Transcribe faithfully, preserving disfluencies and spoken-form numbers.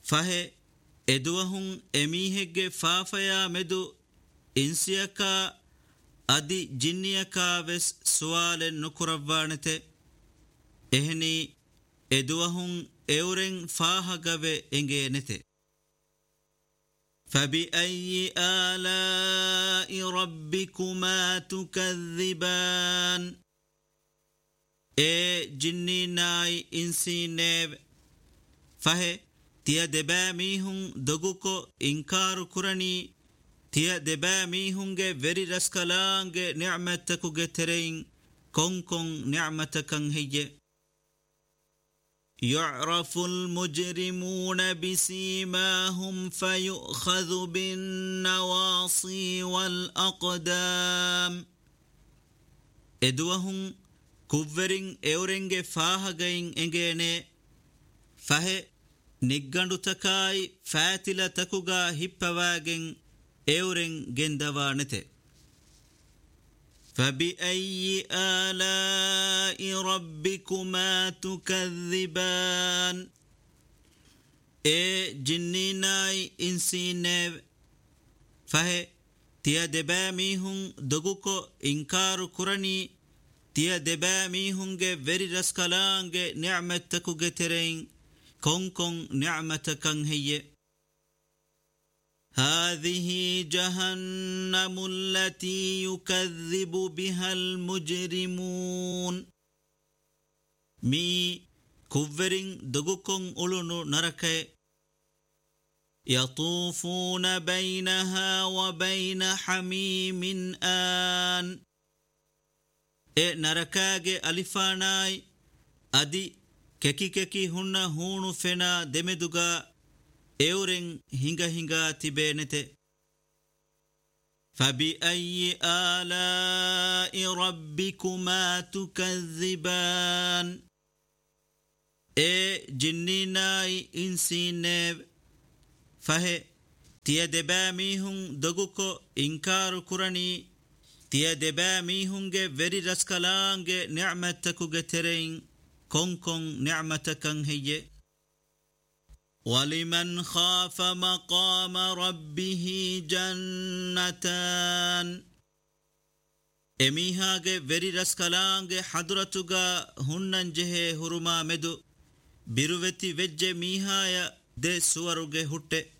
ಫಹೆ ಎದುವಹುಂ ಎಮೀಹೆಗ್ಗೆ ಫಾಫಯಾ ಮೆದು ಇನ್ಸಿಯಕ ಅದಿ ಜಿನ್ನಿಯಕ ವೆಸ್ ಸುವಾಲೆನ್ ನುಕುರವ್ವಾಣತೆ ಎಹನಿ ಎದುವಹುಂ ಎವರೆಂ ಫಾಹಗವೆ ಎಂಗೇನೆತೆ فبأي آلاء ربكما تكذبان اے جنی نائی انسی نیو فہے تیا دبا میہن دگو کو انکار کرنی تیا دبا میہن گے وری رسکلانگے نعمتکو گے ترین کون کون نعمتکن ہیے يعرف المجرمون بسيماهم فيؤخذ بالنواصي والأقدام ادوهم كوفرين اورنگ فاهگين انگينه فه نگندو تكاي فاتلا تكوغا هپواگين اورن گندوانته فبأي آلاء ربكما تكذبان اے جنی نائی انسی نیو فہے تیا دبا میہن دگو کو انکار کرنی تیا دبا میہن گے وری رسکلانگے نعمتکو گے ترین کون کون نعمتکن ہیے هذه جهنم التي يكذب بها المجرمون مي كوفرين دغوكون اولونو نركه يطوفون بينها وبين حميم آن اي نركاگه الفاناي ادي ككي ككي هن هونو فنا دمدوغا اورن هنگا هنگا تبينته فبأي آلاء ربكما تكذبان اي جني ناي انسي نيب فهي تيا دبا ميهن دغوكو انكار كرني تيا دبا ميهن گه وري رسكلانگ نعمتكو گه ترين كون كون نعمتكن هي وَلِمَنْ خَافَ مَقَامَ رَبِّهِ جَنَّتَانِ එමිහාගේ වෙරි රස්කලාංගේ හදුරතුගා හුන්නන් ජෙහේ හුරුමා මෙදු බිරුවෙති වෙජ්ජෙ මීහාය දෙ සුවරුගේ හුට්ටේ